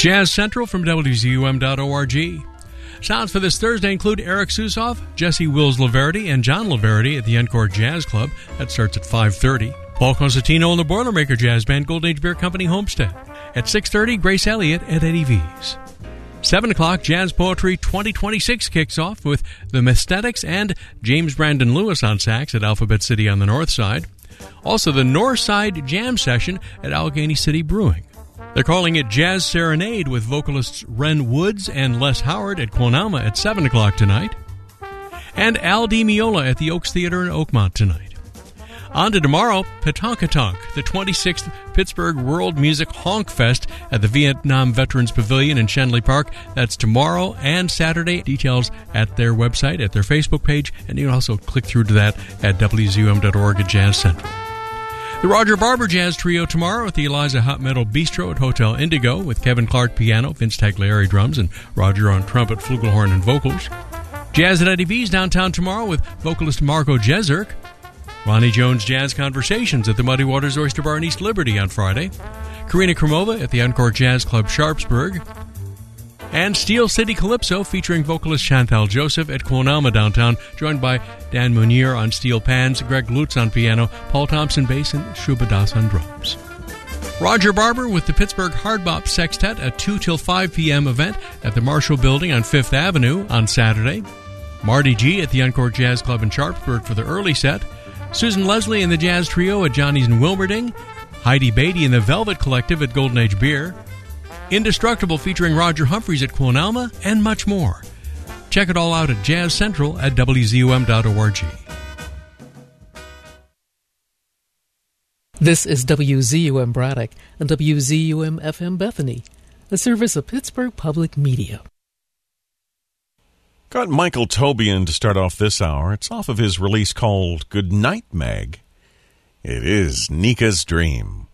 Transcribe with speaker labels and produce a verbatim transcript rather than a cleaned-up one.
Speaker 1: Jazz Central from W Z U M dot org. Sounds for this Thursday include Eric Susoff, Jesse Wills Laverty, and John Laverty at the Encore Jazz Club. That starts at five thirty. Paul Constantino and the Boilermaker Jazz Band, Golden Age Beer Company, Homestead. At six thirty, Grace Elliott at Eddie V's. seven o'clock, Jazz Poetry twenty twenty-six kicks off with the Mesthetics and James Brandon Lewis on sax at Alphabet City on the north side. Also, the North Side Jam Session at Allegheny City Brewing. They're calling it Jazz Serenade with vocalists Ren Woods and Les Howard at Quonama at seven o'clock tonight. And Al Di Meola at the Oaks Theater in Oakmont tonight. On to tomorrow, Petonkatonk, the twenty-sixth Pittsburgh World Music Honk Fest at the Vietnam Veterans Pavilion in Shenley Park. That's tomorrow and Saturday. Details at their website, at their Facebook page, and you can also click through to that at W Z U M dot org at Jazz Central. The Roger Barber Jazz Trio tomorrow at the Eliza Hot Metal Bistro at Hotel Indigo with Kevin Clark piano, Vince Tagliari drums, and Roger on trumpet, flugelhorn, and vocals. Jazz at Eddie V's downtown tomorrow with vocalist Marco Jezerk. Ronnie Jones Jazz Conversations at the Muddy Waters Oyster Bar in East Liberty on Friday. Karina Kromova at the Encore Jazz Club Sharpsburg. And Steel City Calypso featuring vocalist Chantal Joseph at Quonama downtown, joined by Dan Munier on steel pans, Greg Lutz on piano, Paul Thompson bass, and Shubha Das on drums. Roger Barber with the Pittsburgh Hard Bop Sextet, a two till five p.m. event at the Marshall Building on Fifth Avenue on Saturday. Marty G at the Encore Jazz Club in Sharpsburg for the early set. Susan Leslie and the Jazz Trio at Johnny's in Wilmerding. Heidi Beatty and the Velvet Collective at Golden Age Beer. Indestructible featuring Roger Humphreys at Quonama, and much more. Check it all out at Jazz Central at W Z U M dot org.
Speaker 2: This is W Z U M Braddock and W Z U M F M Bethany, a service of Pittsburgh Public Media.
Speaker 3: Got Michael Tobian to start off this hour. It's off of his release called Good Night, Meg. It is Nika's Dream.